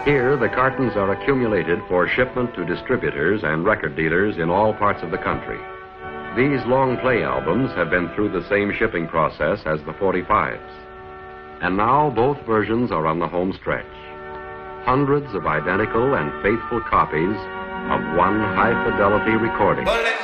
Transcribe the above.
Here, the cartons are accumulated for shipment to distributors and record dealers in all parts of the country. These long play albums have been through the same shipping process as the 45s. And now both versions are on the home stretch. Hundreds of identical and faithful copies of one high-fidelity recording. Well,